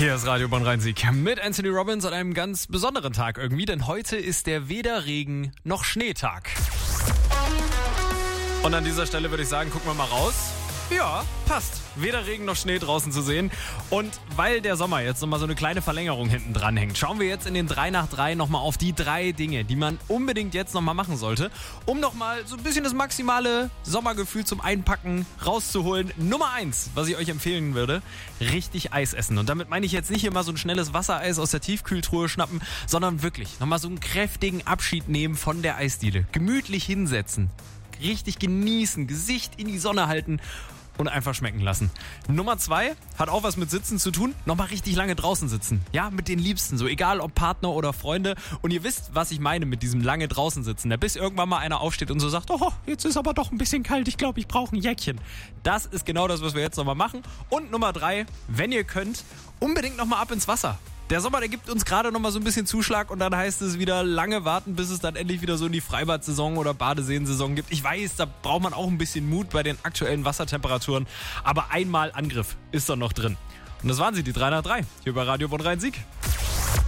Hier ist Radio Bonn-Rhein-Sieg mit Anthony Robbins an einem ganz besonderen Tag irgendwie, denn heute ist der weder Regen noch Schneetag. Und an dieser Stelle würde ich sagen, gucken wir mal raus. Ja, passt. Weder Regen noch Schnee draußen zu sehen. Und weil der Sommer jetzt nochmal so eine kleine Verlängerung hinten dran hängt, schauen wir jetzt in den 3 nach 3 nochmal auf die 3 Dinge, die man unbedingt jetzt nochmal machen sollte, um nochmal so ein bisschen das maximale Sommergefühl zum Einpacken rauszuholen. Nummer 1, was ich euch empfehlen würde, richtig Eis essen. Und damit meine ich jetzt nicht immer so ein schnelles Wassereis aus der Tiefkühltruhe schnappen, sondern wirklich nochmal so einen kräftigen Abschied nehmen von der Eisdiele. Gemütlich hinsetzen. Richtig genießen, Gesicht in die Sonne halten und einfach schmecken lassen. Nummer 2 hat auch was mit Sitzen zu tun. Nochmal richtig lange draußen sitzen. Ja, mit den Liebsten. So egal ob Partner oder Freunde. Und ihr wisst, was ich meine mit diesem lange draußen sitzen. Da bis irgendwann mal einer aufsteht und so sagt, oh, jetzt ist aber doch ein bisschen kalt. Ich glaube, ich brauche ein Jäckchen. Das ist genau das, was wir jetzt nochmal machen. Und Nummer 3, wenn ihr könnt, unbedingt nochmal ab ins Wasser. Der Sommer, der gibt uns gerade nochmal so ein bisschen Zuschlag und dann heißt es wieder lange warten, bis es dann endlich wieder so in die Freibad-Saison oder Badeseen-Saison gibt. Ich weiß, da braucht man auch ein bisschen Mut bei den aktuellen Wassertemperaturen, aber einmal Angriff ist doch noch drin. Und das waren sie, die 3 nach 3 hier bei Radio Bonn-Rhein-Sieg.